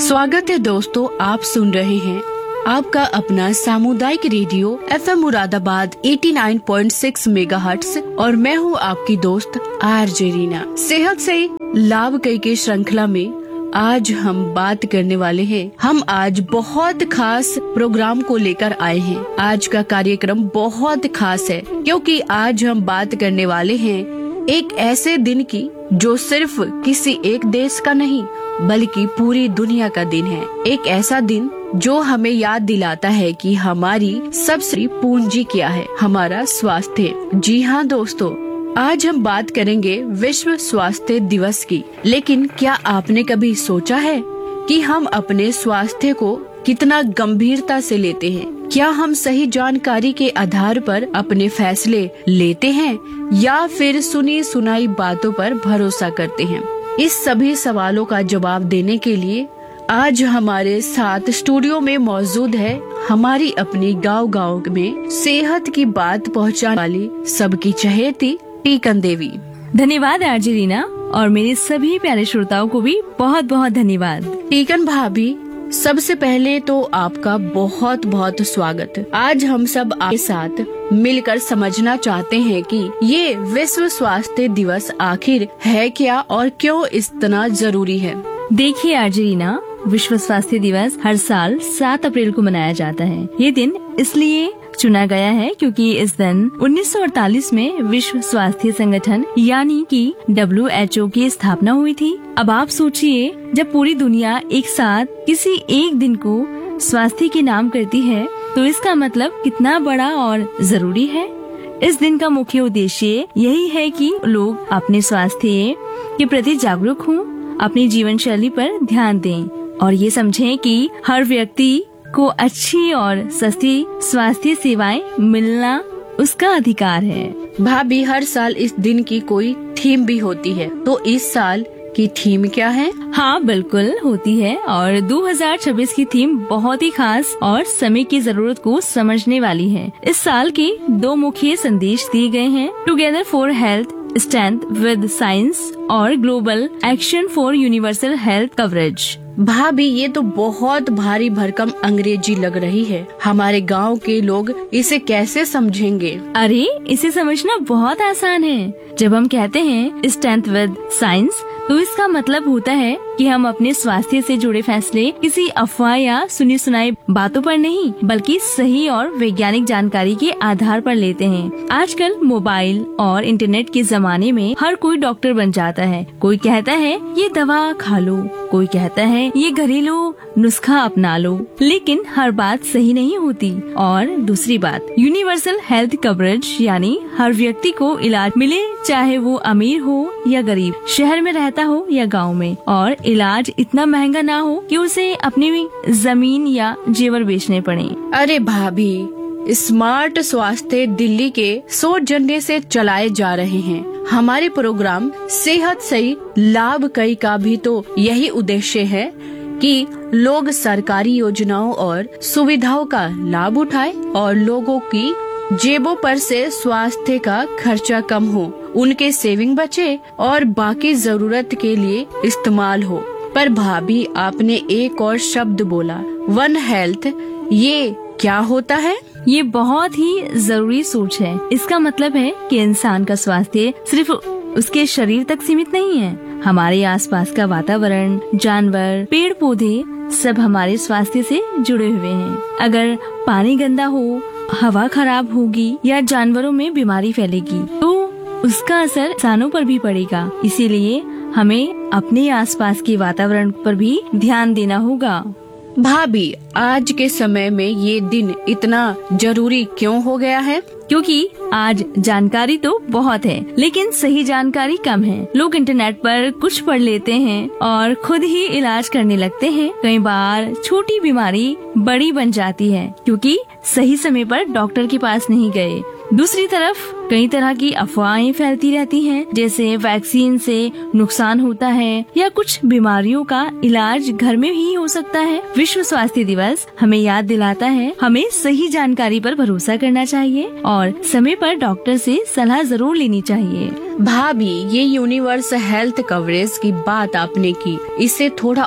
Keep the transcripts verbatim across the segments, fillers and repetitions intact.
स्वागत है दोस्तों, आप सुन रहे हैं आपका अपना सामुदायिक रेडियो एफ एम मुरादाबाद नवासी पॉइंट छह मेगाहर्ट्ज और मैं हूं आपकी दोस्त आरजे रीना। सेहत से लाभ कई के श्रृंखला में आज हम बात करने वाले हैं। हम आज बहुत खास प्रोग्राम को लेकर आए हैं। आज का कार्यक्रम बहुत खास है क्योंकि आज हम बात करने वाले हैं एक ऐसे दिन की जो सिर्फ किसी एक देश का नहीं बल्कि पूरी दुनिया का दिन है। एक ऐसा दिन जो हमें याद दिलाता है कि हमारी सबसे पूंजी क्या है, हमारा स्वास्थ्य। जी हाँ दोस्तों, आज हम बात करेंगे विश्व स्वास्थ्य दिवस की। लेकिन क्या आपने कभी सोचा है कि हम अपने स्वास्थ्य को कितना गंभीरता से लेते हैं? क्या हम सही जानकारी के आधार पर अपने फैसले लेते हैं या फिर सुनी सुनाई बातों पर भरोसा करते हैं? इस सभी सवालों का जवाब देने के लिए आज हमारे साथ स्टूडियो में मौजूद है हमारी अपनी गांव-गांव में सेहत की बात पहुंचाने वाली सबकी चहेती टीकन देवी। धन्यवाद आरजे रीना, और मेरे सभी प्यारे श्रोताओं को भी बहुत बहुत धन्यवाद। टीकन भाभी, सबसे पहले तो आपका बहुत बहुत स्वागत। आज हम सब आपके साथ मिलकर समझना चाहते हैं कि ये विश्व स्वास्थ्य दिवस आखिर है क्या और क्यों इतना जरूरी है। देखिए आरजे रीना, विश्व स्वास्थ्य दिवस हर साल सात अप्रैल को मनाया जाता है। ये दिन इसलिए चुना गया है क्योंकि इस दिन उन्नीस सौ अड़तालीस में विश्व स्वास्थ्य संगठन यानी कि डब्ल्यू एच ओ की स्थापना हुई थी। अब आप सोचिए, जब पूरी दुनिया एक साथ किसी एक दिन को स्वास्थ्य के नाम करती है तो इसका मतलब कितना बड़ा और जरूरी है। इस दिन का मुख्य उद्देश्य यही है कि लोग अपने स्वास्थ्य के प्रति जागरूक हों, अपनी जीवन शैली पर ध्यान दें और ये समझें कि हर व्यक्ति को अच्छी और सस्ती स्वास्थ्य सेवाएं मिलना उसका अधिकार है। भाभी, हर साल इस दिन की कोई थीम भी होती है, तो इस साल की थीम क्या है? हाँ बिल्कुल होती है, और दो हज़ार छब्बीस की थीम बहुत ही खास और समय की जरूरत को समझने वाली है। इस साल के दो मुख्य संदेश दिए गए हैं, together for health, strength with science और global action for universal health coverage. भाभी, ये तो बहुत भारी भरकम अंग्रेजी लग रही है। हमारे गांव के लोग इसे कैसे समझेंगे? अरे, इसे समझना बहुत आसान है। जब हम कहते हैं स्ट्रेंथ विद साइंस तो इसका मतलब होता है कि हम अपने स्वास्थ्य से जुड़े फैसले किसी अफवाह या सुनी सुनाई बातों पर नहीं बल्कि सही और वैज्ञानिक जानकारी के आधार पर लेते हैं। आजकल मोबाइल और इंटरनेट के जमाने में हर कोई डॉक्टर बन जाता है। कोई कहता है ये दवा खा लो, कोई कहता है ये घरेलू नुस्खा अपना लो, लेकिन हर बात सही नहीं होती। और दूसरी बात, यूनिवर्सल हेल्थ कवरेज यानी हर व्यक्ति को इलाज मिले, चाहे वो अमीर हो या गरीब, शहर में रहता हो या गांव में, और इलाज इतना महंगा ना हो कि उसे अपनी जमीन या जेवर बेचने पड़े। अरे भाभी, स्मार्ट स्वास्थ्य दिल्ली के सौजन्य से चलाए जा रहे हैं। हमारे प्रोग्राम सेहत सही लाभ कई का भी तो यही उद्देश्य है कि लोग सरकारी योजनाओं और सुविधाओं का लाभ उठाएं और लोगों की जेबों पर से स्वास्थ्य का खर्चा कम हो, उनके सेविंग बचे और बाकी जरूरत के लिए इस्तेमाल हो। पर भाभी, आपने एक और शब्द बोला, वन हेल्थ, ये क्या होता है? ये बहुत ही जरूरी सोच है। इसका मतलब है कि इंसान का स्वास्थ्य सिर्फ उसके शरीर तक सीमित नहीं है। हमारे आसपास का वातावरण, जानवर, पेड़ पौधे सब हमारे स्वास्थ्य से जुड़े हुए हैं। अगर पानी गंदा हो, हवा खराब होगी या जानवरों में बीमारी फैलेगी तो उसका असर इंसानों पर भी पड़ेगा। इसीलिए हमें अपने आसपास के वातावरण पर भी ध्यान देना होगा। भाभी, आज के समय में ये दिन इतना जरूरी क्यों हो गया है? क्योंकि आज जानकारी तो बहुत है लेकिन सही जानकारी कम है। लोग इंटरनेट पर कुछ पढ़ लेते हैं और खुद ही इलाज करने लगते हैं। कई बार छोटी बीमारी बड़ी बन जाती है क्योंकि सही समय पर डॉक्टर के पास नहीं गए। दूसरी तरफ कई तरह की अफवाहें फैलती रहती हैं, जैसे वैक्सीन से नुकसान होता है या कुछ बीमारियों का इलाज घर में ही हो सकता है। विश्व स्वास्थ्य दिवस हमें याद दिलाता है हमें सही जानकारी पर भरोसा करना चाहिए और समय पर डॉक्टर से सलाह जरूर लेनी चाहिए। भाभी, ये यूनिवर्सल हेल्थ कवरेज की बात आपने की, इसे थोड़ा और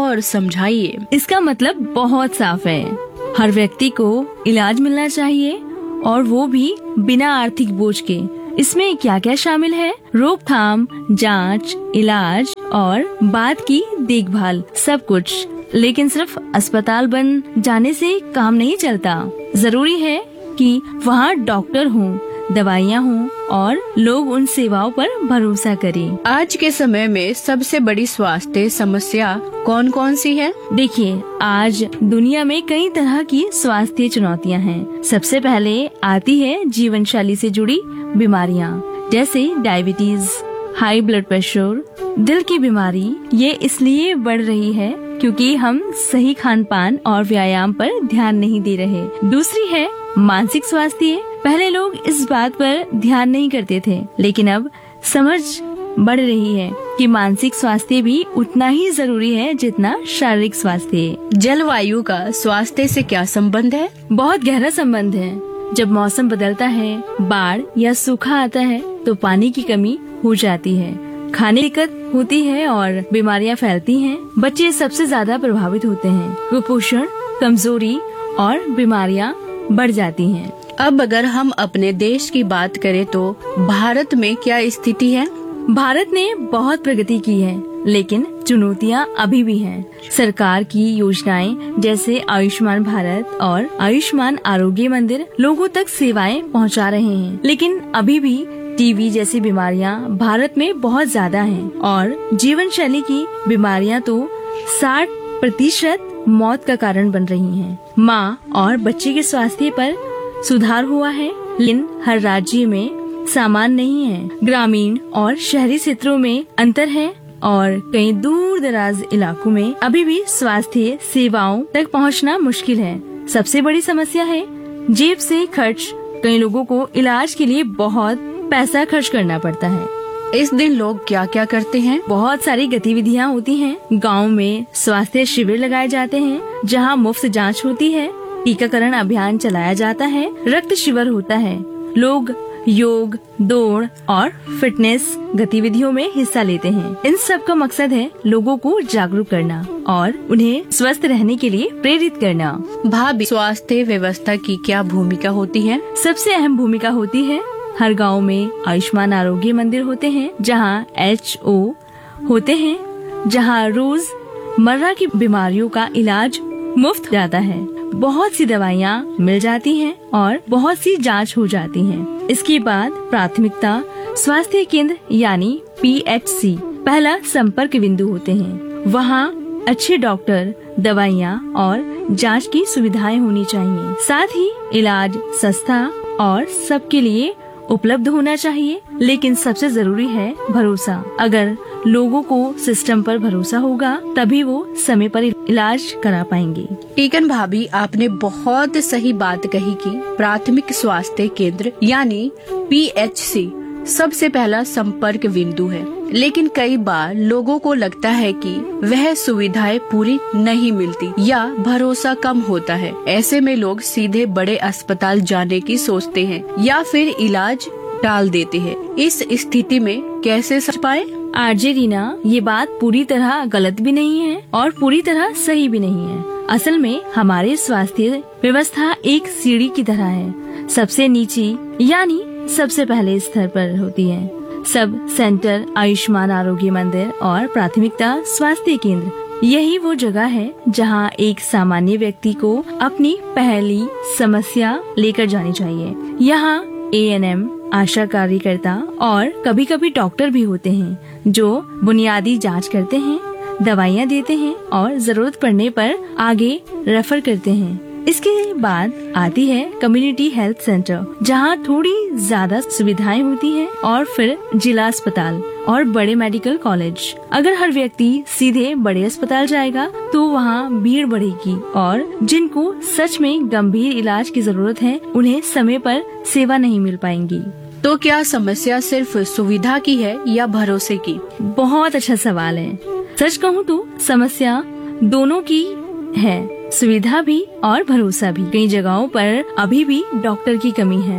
और समझाइए। इसका मतलब बहुत साफ है, हर व्यक्ति को इलाज मिलना चाहिए और वो भी बिना आर्थिक बोझ के। इसमें क्या क्या शामिल है? रोकथाम, जांच, इलाज और बाद की देखभाल, सब कुछ। लेकिन सिर्फ अस्पताल बन जाने से काम नहीं चलता। जरूरी है कि वहाँ डॉक्टर हों, दवाइयाँ हों और लोग उन सेवाओं पर भरोसा करें। आज के समय में सबसे बड़ी स्वास्थ्य समस्या कौन कौन सी है? देखिए, आज दुनिया में कई तरह की स्वास्थ्य चुनौतियाँ हैं। सबसे पहले आती है जीवन शैली से जुड़ी बीमारियाँ, जैसे डायबिटीज, हाई ब्लड प्रेशर, दिल की बीमारी। ये इसलिए बढ़ रही है क्योंकि हम सही खान पान और व्यायाम पर ध्यान नहीं दे रहे। दूसरी है मानसिक स्वास्थ्य। पहले लोग इस बात पर ध्यान नहीं करते थे, लेकिन अब समझ बढ़ रही है कि मानसिक स्वास्थ्य भी उतना ही जरूरी है जितना शारीरिक स्वास्थ्य। जलवायु का स्वास्थ्य से क्या संबंध है? बहुत गहरा संबंध है। जब मौसम बदलता है, बाढ़ या सूखा आता है तो पानी की कमी हो जाती है, खाने की दिक्कत होती है और बीमारियां फैलती हैं। बच्चे सबसे ज्यादा प्रभावित होते हैं। कुपोषण, कमजोरी और बीमारियां बढ़ जाती हैं। अब अगर हम अपने देश की बात करें तो भारत में क्या स्थिति है? भारत ने बहुत प्रगति की है, लेकिन चुनौतियां अभी भी हैं। सरकार की योजनाएं जैसे आयुष्मान भारत और आयुष्मान आरोग्य मंदिर लोगों तक सेवाएं पहुंचा रहे हैं, लेकिन अभी भी टीबी जैसी बीमारियां भारत में बहुत ज्यादा हैं और जीवन शैली की बीमारियां तो साठ प्रतिशत मौत का कारण बन रही हैं। माँ और बच्चे के स्वास्थ्य पर सुधार हुआ है, लेकिन हर राज्य में समान नहीं है। ग्रामीण और शहरी क्षेत्रों में अंतर है और कई दूर दराज इलाकों में अभी भी स्वास्थ्य सेवाओं तक पहुंचना मुश्किल है। सबसे बड़ी समस्या है जेब से खर्च। कई लोगों को इलाज के लिए बहुत पैसा खर्च करना पड़ता है। इस दिन लोग क्या क्या करते हैं? बहुत सारी गतिविधियाँ होती हैं। गांव में स्वास्थ्य शिविर लगाए जाते हैं जहां मुफ्त जांच होती है, टीकाकरण अभियान चलाया जाता है, रक्त शिविर होता है। लोग योग, दौड़ और फिटनेस गतिविधियों में हिस्सा लेते हैं। इन सब का मकसद है लोगों को जागरूक करना और उन्हें स्वस्थ रहने के लिए प्रेरित करना। भाभी, स्वास्थ्य व्यवस्था की क्या भूमिका होती है? सबसे अहम भूमिका होती है। हर गांव में आयुष्मान आरोग्य मंदिर होते हैं जहां एच ओ होते हैं, जहां रोज मर्रा की बीमारियों का इलाज मुफ्त जाता है। बहुत सी दवाइयाँ मिल जाती हैं और बहुत सी जांच हो जाती हैं। इसके बाद प्राथमिकता स्वास्थ्य केंद्र यानी पी एच सी पहला संपर्क बिंदु होते हैं। वहाँ अच्छे डॉक्टर, दवाइयाँ और जांच की सुविधाएं होनी चाहिए। साथ ही इलाज सस्ता और सबके लिए उपलब्ध होना चाहिए। लेकिन सबसे जरूरी है भरोसा। अगर लोगों को सिस्टम पर भरोसा होगा तभी वो समय पर इलाज करा पाएंगे। टीकन भाभी, आपने बहुत सही बात कही कि प्राथमिक स्वास्थ्य केंद्र यानी पी एच सी सबसे पहला संपर्क बिंदु है। लेकिन कई बार लोगों को लगता है कि वह सुविधाएं पूरी नहीं मिलती या भरोसा कम होता है। ऐसे में लोग सीधे बड़े अस्पताल जाने की सोचते हैं या फिर इलाज टाल देते हैं। इस स्थिति में कैसे समझ पाए? आरजे रीना, ये बात पूरी तरह गलत भी नहीं है और पूरी तरह सही भी नहीं है। असल में हमारे स्वास्थ्य व्यवस्था एक सीढ़ी की तरह है। सबसे नीचे यानी सबसे पहले स्तर पर होती है सब सेंटर, आयुष्मान आरोग्य मंदिर और प्राथमिकता स्वास्थ्य केंद्र। यही वो जगह है जहां एक सामान्य व्यक्ति को अपनी पहली समस्या लेकर जानी चाहिए। यहाँ ए एन एम, आशा कार्यकर्ता और कभी कभी डॉक्टर भी होते हैं जो बुनियादी जांच करते हैं, दवाइयाँ देते हैं और जरूरत पड़ने पर आगे रेफर करते हैं। इसके बाद आती है कम्युनिटी हेल्थ सेंटर, जहां थोड़ी ज्यादा सुविधाएं होती हैं, और फिर जिला अस्पताल और बड़े मेडिकल कॉलेज। अगर हर व्यक्ति सीधे बड़े अस्पताल जाएगा तो वहां भीड़ बढ़ेगी और जिनको सच में गंभीर इलाज की जरूरत है उन्हें समय पर सेवा नहीं मिल पाएंगी। तो क्या समस्या सिर्फ सुविधा की है या भरोसे की? बहुत अच्छा सवाल है। सच कहूँ तो समस्या दोनों की है, सुविधा भी और भरोसा भी। कई जगहों पर अभी भी डॉक्टर की कमी है,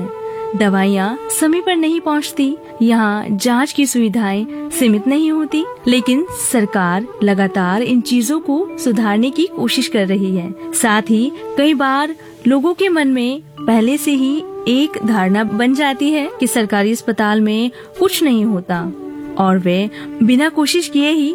दवाइयाँ समय पर नहीं पहुँचती, यहाँ जांच की सुविधाएं सीमित नहीं होती, लेकिन सरकार लगातार इन चीजों को सुधारने की कोशिश कर रही है। साथ ही कई बार लोगों के मन में पहले से ही एक धारणा बन जाती है कि सरकारी अस्पताल में कुछ नहीं होता और वे बिना कोशिश किए ही